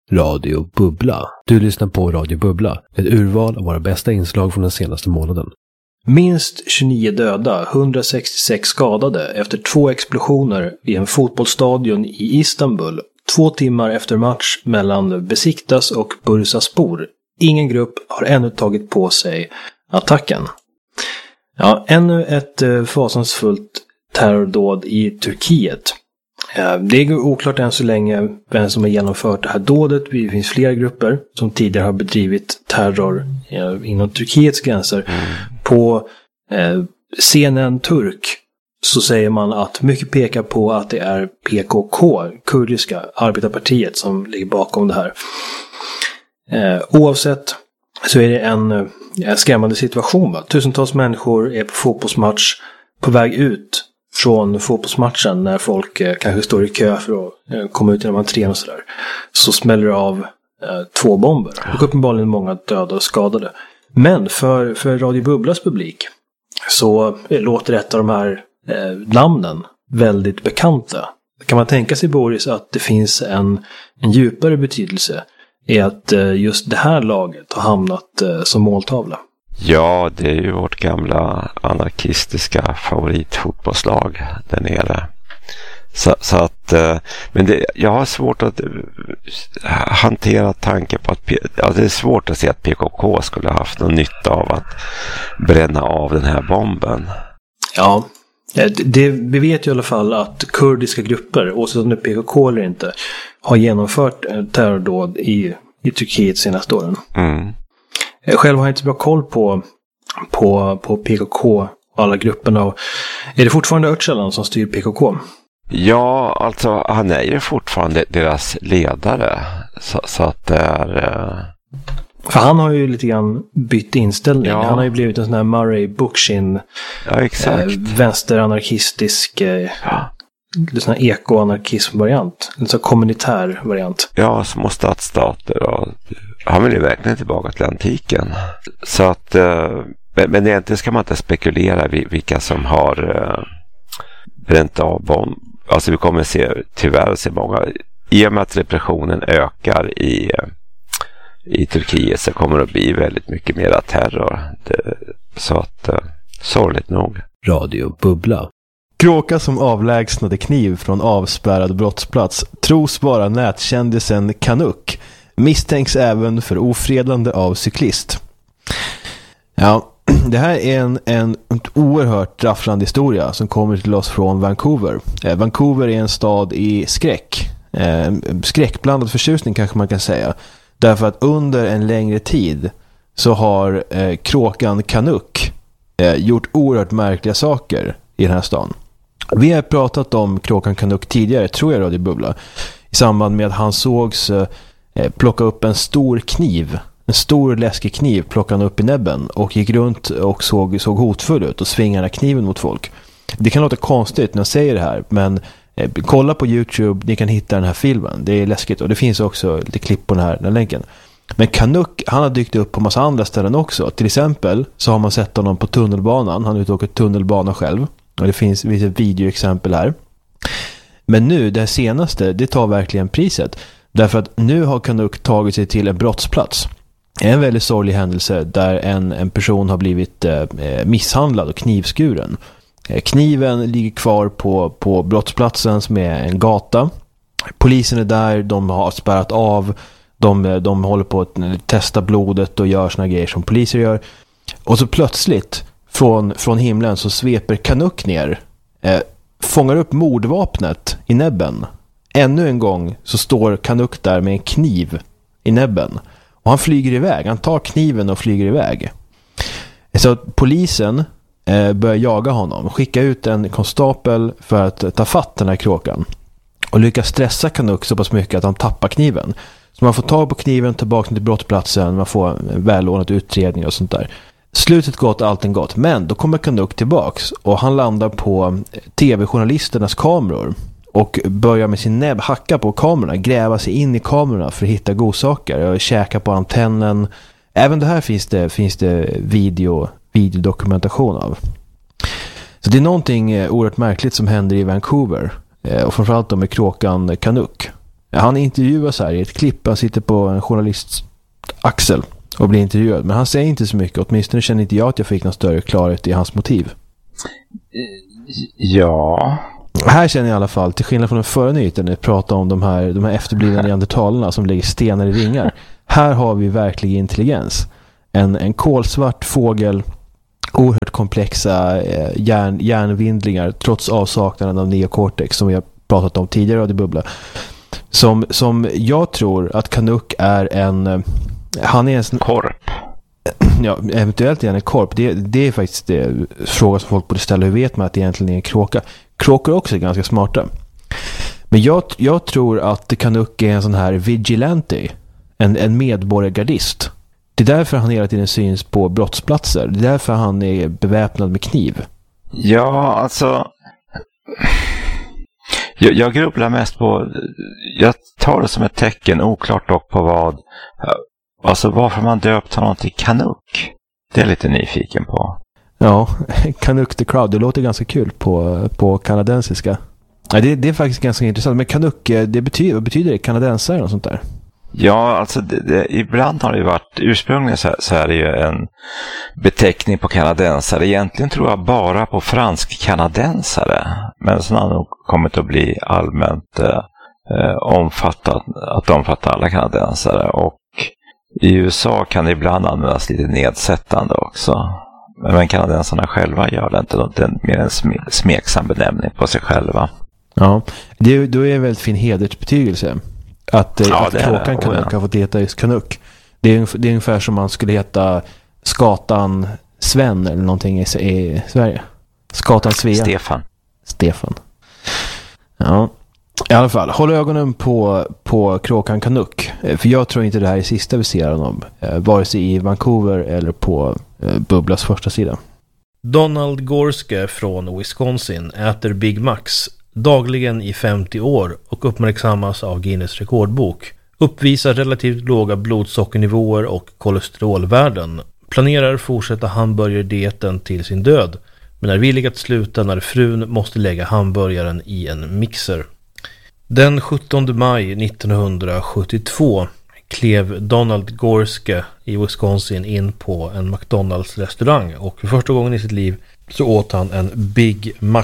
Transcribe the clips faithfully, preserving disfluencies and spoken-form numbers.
Radio Bubbla. Du lyssnar på Radio Bubbla, ett urval av våra bästa inslag från den senaste månaden. Minst tjugonio döda, hundrasextiosex skadade efter två explosioner i en fotbollsstadion i Istanbul två timmar efter match mellan Besiktas och Bursaspor. Ingen grupp har ännu tagit på sig attacken. Ja, ännu ett eh, fasansfullt terrordåd i Turkiet. Eh, det är oklart än så länge vem som har genomfört det här dådet. Det finns flera grupper som tidigare har bedrivit terror eh, inom Turkiets gränser. Mm. På eh, C N N Turk så säger man att mycket pekar på att det är P K K, kurdiska arbetarpartiet, som ligger bakom det här. Eh, oavsett så är det en, en skrämmande situation. Va? Tusentals människor är på fotbollsmatch på väg ut från fotbollsmatchen när folk eh, kanske står i kö för att eh, komma ut genom entrén och sådär. Så smäller det av eh, två bomber. Och uppenbarligen många döda och skadade. Men för, för Radio Bubblas publik så eh, låter ett av de här eh, namnen väldigt bekanta. Kan man tänka sig, Boris, att det finns en, en djupare betydelse i att eh, just det här laget har hamnat eh, som måltavla? Ja, det är ju vårt gamla anarkistiska favoritfotbollslag där nere. Så, så att, men det, jag har svårt att hantera tanken på att, ja, det är svårt att se att P K K skulle ha haft någon nytta av att bränna av den här bomben. Ja, det, vi vet ju i alla fall att kurdiska grupper, oavsett om det är P K K eller inte, har genomfört terrordåd i, i Turkiet senaste åren. Mm. Själv har jag inte bra koll på, på, på P K K och alla grupperna. Och är det fortfarande Öcalan som styr P K K? Ja, alltså han är ju fortfarande deras ledare. Så, så att det är... För han har ju lite grann bytt inställning. Ja. Han har ju blivit en sån här Murray Bookchin, ja, exakt. Eh, vänsteranarkistisk, eh, ja. En sån här eko-anarkism-variant. En sån här kommunitär variant. Ja, små stadsstater. Och han vill ju verkligen tillbaka till antiken. Så att, eh, men egentligen ska man inte spekulera vilka som har eh, bränt av bomb. Alltså vi kommer se, tyvärr se många, i och med att repressionen ökar i, i Turkiet så kommer det att bli väldigt mycket mera terror. Det, så att, eh, sorgligt nog. Radio Bubbla. Kråka som avlägsnade kniv från avspärrad brottsplats tros vara nätkändisen Kanuk. Misstänks även för ofredande av cyklist. Ja, det här är en, en oerhört rafflande historia som kommer till oss från Vancouver. Eh, Vancouver är en stad i skräck. Eh, skräckblandad förtjusning kanske man kan säga. Därför att under en längre tid så har eh, kråkan Kanuk eh, gjort oerhört märkliga saker i den här stan. Vi har pratat om kråkan Kanuk tidigare, tror jag, Radio Bubbla, i samband med att han sågs eh, plocka upp en stor kniv, en stor läskig kniv plockade han upp i näbben och gick runt och såg, såg hotfull ut och svingade kniven mot folk. Det kan låta konstigt när jag säger det här, men eh, kolla på YouTube, ni kan hitta den här filmen, det är läskigt, och det finns också lite klipp på den här, den här länken. Men Kanuk, han har dykt upp på massa andra ställen också. Till exempel så har man sett honom på tunnelbanan, han har utåkt tunnelbana själv. Och det finns vissa videoexempel här. Men nu, det här senaste, det tar verkligen priset. Därför att nu har Kanuk tagit sig till en brottsplats. En väldigt sorglig händelse där en, en person har blivit eh, misshandlad och knivskuren. Eh, kniven ligger kvar på, på brottsplatsen som är en gata. Polisen är där, de har spärrat av. De, de håller på att testa blodet och gör såna grejer som poliser gör. Och så plötsligt Från, från himlen så sveper Kanuk ner, eh, fångar upp mordvapnet i näbben. Ännu en gång så står Kanuk där med en kniv i näbben. Och han flyger iväg, han tar kniven och flyger iväg. Så att polisen eh, börjar jaga honom, skicka ut en konstapel för att ta fatt den här kråkan. Och lyckas stressa Kanuk så pass mycket att han tappar kniven. Så man får tag på kniven, tillbaka till brottsplatsen, man får en välordnad utredning och sånt där. Slutet gott, allting gott. Men då kommer Kanuk tillbaks och han landar på tv-journalisternas kameror och börjar med sin näbb hacka på kamerorna, gräva sig in i kamerorna för att hitta godsaker och käka på antennen. Även det här finns det, finns det video, videodokumentation av. Så det är någonting oerhört märkligt som händer i Vancouver, och framförallt då med kråkan Kanuk. Han intervjuas här i ett klipp. Han sitter på en journalists axel och blir intervjuad. Men han säger inte så mycket. Åtminstone känner inte jag att jag fick någon större klarhet i hans motiv. Ja. Här känner jag i alla fall, till skillnad från den förra nyheten, när jag pratar om de här, de här efterblivna neandertalarna som lägger stenar i ringar. Här har vi verklig intelligens. En, en kolsvart fågel, oerhört komplexa eh, hjärn, hjärnvindlingar trots avsaknaden av neokortex som vi har pratat om tidigare av det bubbla. Som, som jag tror att Canuck är en... Han är en... Korp. Ja, eventuellt är han en korp. Det, det är faktiskt det fråga som folk borde ställa. Hur vet man att det egentligen är en kråka? Kråkor också är ganska smarta. Men jag, jag tror att Canuck är en sån här vigilante. En, en medborgargardist. Det är därför han hela tiden syns på brottsplatser. Det är därför han är beväpnad med kniv. Ja, alltså... Jag, jag grubblar mest på... Jag tar det som ett tecken, oklart dock på vad... Alltså varför man döpt honom till Canuck. Det är jag lite nyfiken på. Ja, Canuck the Crowd. Det låter ganska kul på, på kanadensiska. Ja, det, det är faktiskt ganska intressant. Men Canuck, det betyder, vad betyder det? Kanadensare och sånt där? Ja, alltså det, det, ibland har det varit, ursprungligen så, så är det ju en beteckning på kanadensare. Egentligen tror jag bara på fransk-kanadensare. Men sen har det nog kommit att bli allmänt eh, omfattat, att omfatta alla kanadensare. Och i U S A kan det ibland användas lite nedsättande också. Men kanadensarna själva gör det inte. Det är mer en sm- smeksam benämning på sig själva. Ja, det, då är det väldigt fin hedersbetygelse. Att, ja, att kråkan Canuck oh, ja. har fått heta just Canuck. Det är, det är ungefär som man skulle heta Skatan Sven eller någonting i, i Sverige. Skatan Svea. Stefan. Stefan. Ja. I alla fall, håll ögonen på, på kråkan Canuck. För jag tror inte det här är sista vi ser honom. Vare sig i Vancouver eller på eh, Bubblas första sida. Donald Gorske från Wisconsin äter Big Macs dagligen i femtio år och uppmärksammas av Guinness rekordbok. Uppvisar relativt låga blodsockernivåer och kolesterolvärden. Planerar fortsätta hamburgerdieten till sin död. Men är villig att sluta när frun måste lägga hamburgaren i en mixer. Den sjuttonde maj nittonhundrasjuttiotvå klev Donald Gorske i Wisconsin in på en McDonalds-restaurang och för första gången i sitt liv så åt han en Big Mac,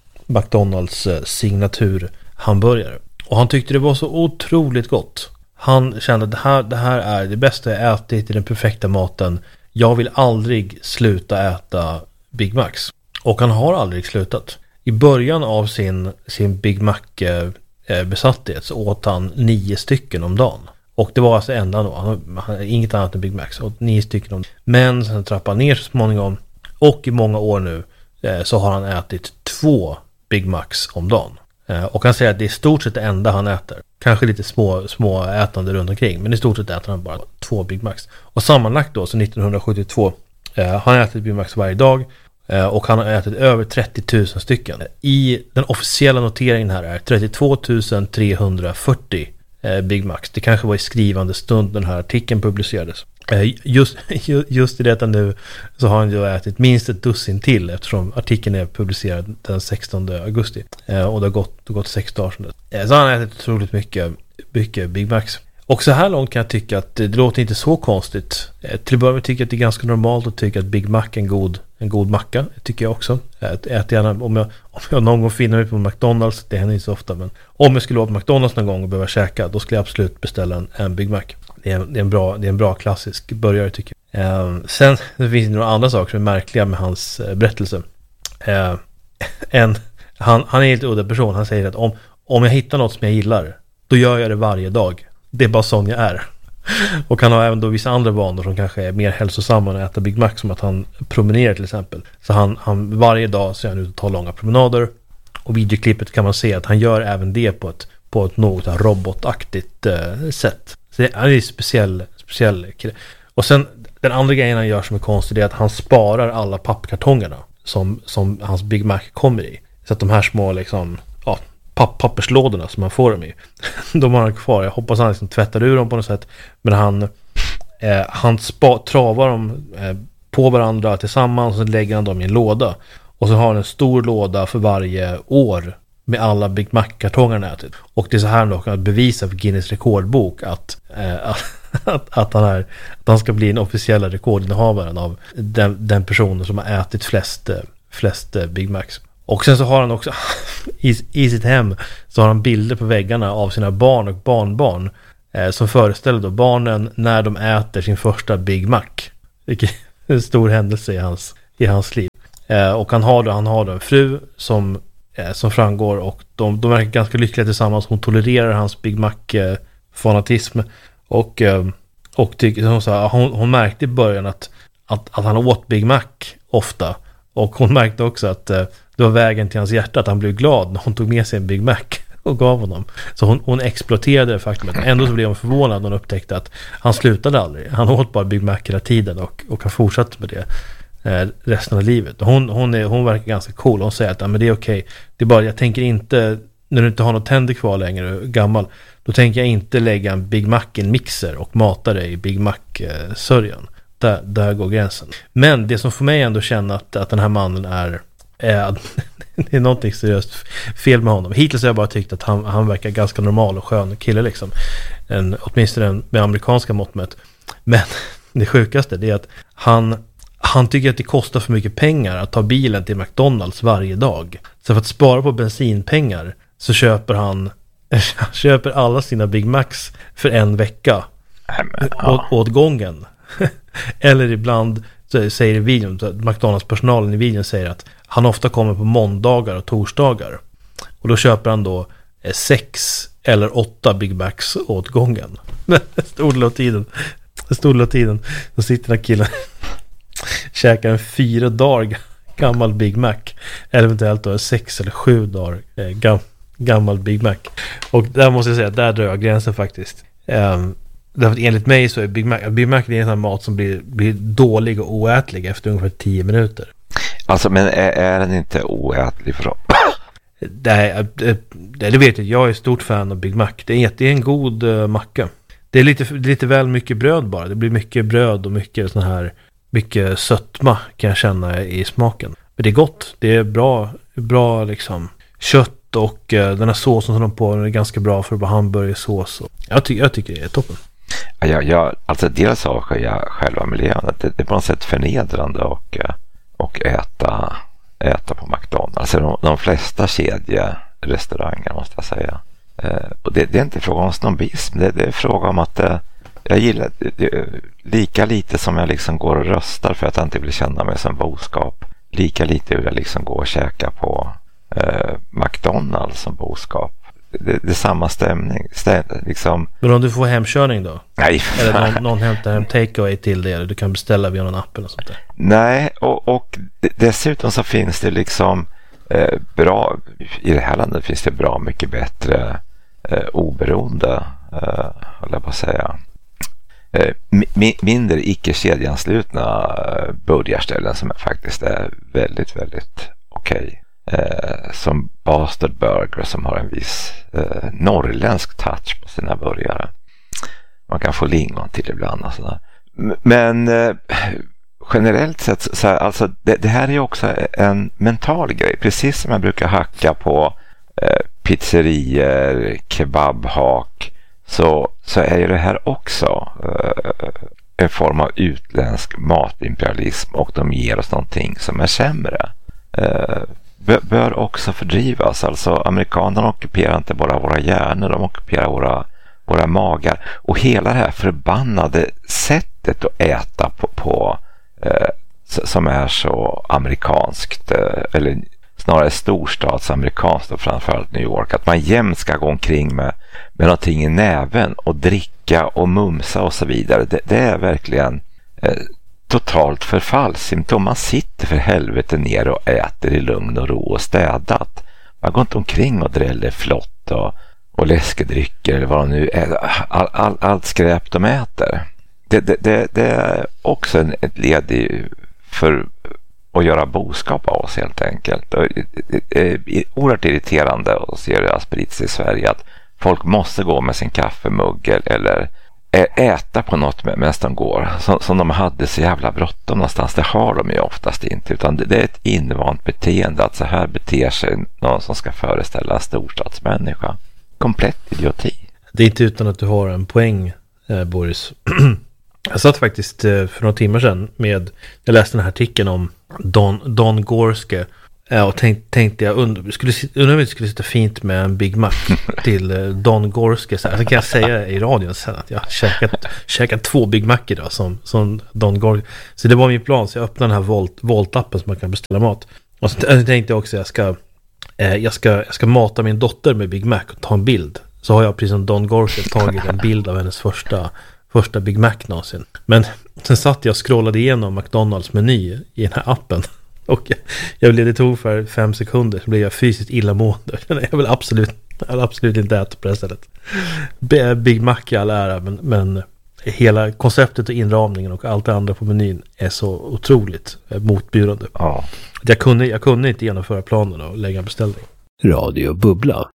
McDonalds signatur hamburgare. Och han tyckte det var så otroligt gott. Han kände att det här, det här är det bästa jag ätit i den perfekta maten. Jag vill aldrig sluta äta Big Macs. Och han har aldrig slutat. I början av sin, sin Big Mac besatthet så åt han nio stycken om dagen. Och det var alltså enda då. Han hade inget annat än Big Macs. Åt nio stycken om dagen. Men sen trappade han ner så småningom. Och i många år nu eh, så har han ätit två Big Macs om dagen. Eh, och han säger att det är stort sett det enda han äter. Kanske lite små, små ätande runt omkring. Men i stort sett äter han bara två Big Macs. Och sammanlagt då så nittonhundrasjuttiotvå eh, har han ätit Big Macs varje dag. Och han har ätit över trettio tusen stycken. I den officiella noteringen här är trettiotvå tusen trehundrafyrtio Big Macs. Det kanske var i skrivande stund den här artikeln publicerades. Just, just i detta nu så har han ju ätit minst ett dussin till eftersom artikeln är publicerad den sextonde augusti. Och det har gått, det har gått sex dagar sedan dess. Så han har ätit otroligt mycket, mycket Big Macs. Och så här långt kan jag tycka att det låter inte så konstigt. Till att börja med tycker jag att det är ganska normalt att tycka att Big Mac är en god, en god macka. Det tycker jag också. Jag äter gärna, om, jag, om jag någon gång finner mig på McDonalds, det händer inte så ofta, men om jag skulle vara på McDonalds någon gång och behöva käka, då skulle jag absolut beställa en, en Big Mac. Det är, det, är en bra, det är en bra klassisk burgare tycker jag. Um, sen det finns det några andra saker som är märkliga med hans uh, berättelse. Uh, en, han, han är en helt udda person. Han säger att om, om jag hittar något som jag gillar, då gör jag det varje dag. Det är bara sån jag är. Och han har även då vissa andra vanor som kanske är mer hälsosamma än att äta Big Mac, som att han promenerar till exempel. Så han, han varje dag så är han ute och tar långa promenader. Och videoklippet kan man se att han gör även det på ett, på ett något robotaktigt eh, sätt. Så det är en speciell, speciell. Och sen den andra grejen han gör som är konstig är att han sparar alla pappkartongerna som, som hans Big Mac kommer i. Så att de här små liksom, ja, papp- papperslådorna som man får dem i, de har han kvar. Jag hoppas han liksom tvättar ur dem på något sätt. Men han, eh, han spa- travar dem eh, på varandra tillsammans och så lägger han dem i en låda. Och så har han en stor låda för varje år med alla Big Mac-kartongerna ätit. Och det är så här han kan bevisa för Guinness rekordbok att, eh, att, att, han är, att han ska bli den officiella rekordinnehavaren av den, den personen som har ätit flest, flest Big Macs. Och sen så har han också i, i sitt hem så har han bilder på väggarna av sina barn och barnbarn eh, som föreställer då barnen när de äter sin första Big Mac. Vilket är en stor händelse i hans, i hans liv. Eh, och han har då, han har då en fru som, eh, som framgår och de, de verkar ganska lyckliga tillsammans. Hon tolererar hans Big Mac-fanatism. Eh, och eh, och tycker, hon, sa, hon, hon märkte i början att, att, att han åt Big Mac ofta. Och hon märkte också att eh, det var vägen till hans hjärta, att han blev glad när hon tog med sig en Big Mac och gav honom. Så hon, hon exploaterade det faktumet. Ändå så blev hon förvånad när hon upptäckte att han slutade aldrig. Han åt bara Big Mac hela tiden och, och han fortsatte med det eh, resten av livet. Hon, hon, är, hon verkar ganska cool. Hon säger att ah, men det är okej. Det är bara, jag tänker inte, när du inte har något tänder kvar längre, gammal, då tänker jag inte lägga en Big Mac i en mixer och mata det i Big Mac-sörjan. Där, där går gränsen. Men det som får mig ändå känna att, att den här mannen är Eh, det är någonting seriöst fel med honom. Hittills har jag bara tyckt att han, han verkar ganska normal och skön kille liksom. En, åtminstone en, med amerikanska mått mätt. Men det sjukaste det är att han, han tycker att det kostar för mycket pengar att ta bilen till McDonalds varje dag. Så för att spara på bensinpengar så köper han, han köper alla sina Big Macs för en vecka åt, åt gången. Eller ibland så säger i videon, McDonalds-personalen i videon säger att han ofta kommer på måndagar och torsdagar. Och då köper han då eh, sex eller åtta Big Macs åt gången. Stor del av tiden. Stor del av tiden. Då sitter den här killen käkar en fyra dagar gammal Big Mac. Eller eventuellt då en sex eller sju dagar eh, gam, gammal Big Mac. Och där måste jag säga, där drar jag gränsen faktiskt. Um, Därför att enligt mig så är Big Mac, Big Mac det är en sån mat som blir, blir dålig och oätlig efter ungefär tio minuter. Alltså, men är, är den inte oätlig för dem? Det, det, det vet jag. Jag är stort fan av Big Mac. Det är, det är en god uh, macka. Det är lite, lite väl mycket bröd bara. Det blir mycket bröd och mycket sån här mycket sötma kan jag känna i smaken. Men det är gott. Det är bra, bra liksom kött och uh, den här såsen som de på den är ganska bra för att vara hamburgersås. Jag, ty- jag tycker det är toppen. Jag, jag, alltså dels avskyr jag själva miljön. Det, det är på något sätt förnedrande och, och äta, äta på McDonalds. Alltså de, de flesta kedjerestauranger måste jag säga. Eh, och det, det är inte fråga om snobism. Det, det är fråga om att eh, jag gillar det, det, lika lite som jag liksom går och röstar för att jag inte vill känna mig som boskap. Lika lite vill jag liksom gå och käka på eh, McDonalds som boskap. Det, det är samma stämning stäm, liksom. Men om du får hemkörning då? Nej. Eller någon, någon hämtar hem takeaway till det, eller du kan beställa via någon app eller sånt där. Nej, och, och dessutom så finns det liksom eh, bra, i det här landet finns det bra mycket bättre eh, oberoende, eh, håller jag på att säga, eh, mi, mindre icke-kedjanslutna eh, burgarställen som faktiskt är väldigt, väldigt okej. Okay. Eh, som Bastard Burger som har en viss eh, norrländsk touch på sina burgare. Man kan få lingon till ibland och sådär. Men eh, generellt sett så, så här, alltså det, det här är också en mental grej. Precis som jag brukar hacka på eh, pizzerier, kebabhak, så, så är ju det här också eh, en form av utländsk matimperialism, och de ger oss någonting som är sämre. Eh, bör också fördrivas. Alltså amerikanerna ockuperar inte bara våra hjärnor, de ockuperar våra, våra magar. Och hela det här förbannade sättet att äta på, på eh, som är så amerikanskt, eh, eller snarare storstadsamerikanskt och framförallt New York, att man jämt ska gå omkring med, med någonting i näven och dricka och mumsa och så vidare. Det, det är verkligen eh, totalt förfallssymptom. Man sitter för helvete ner och äter i lugn och ro och städat. Man går inte omkring och dräller flott och, och läskedrycker eller vad det nu är. All, all, allt skräp de äter. Det, det, det, det är också en, ett led i, för att göra boskap av oss helt enkelt. Och det är oerhört irriterande att se det har spritts i Sverige att folk måste gå med sin kaffemugg eller äta på något medan de går. Som, som de hade så jävla bråttom någonstans. Det har de ju oftast inte. Utan det, det är ett invant beteende att så här beter sig någon som ska föreställa storstadsmänniska. Komplett idioti. Det är inte utan att du har en poäng, eh, Boris. Jag satt faktiskt eh, för några timmar sedan med, jag läste den här artikeln om Don, Don Gorske. Ja, och tänk, tänkte jag, undrar skulle, undrar om det skulle sitta fint med en Big Mac till eh, Don Gorske. Så, här, så kan jag säga i radion sen att jag käkat, käkat två Big Mac idag som, som Don Gorske. Så det var min plan, så jag öppnade den här Volt, Volt-appen som man kan beställa mat. Och så tänkte jag också att jag ska, eh, jag, ska, jag ska mata min dotter med Big Mac och ta en bild. Så har jag precis som Don Gorske tagit en bild av hennes första, första Big Mac någonsin. Men sen satt jag och scrollade igenom McDonalds meny i den här appen. Och jag, jag blev det tog för fem sekunder så blev jag fysiskt illamående. Jag vill absolut, jag vill absolut inte äta på det stället. Big Mac i all ära, men, men hela konceptet och inramningen och allt det andra på menyn är så otroligt motbjudande. Ja. Jag kunde, jag kunde inte genomföra planen och lägga en beställning. Radio Bubbla.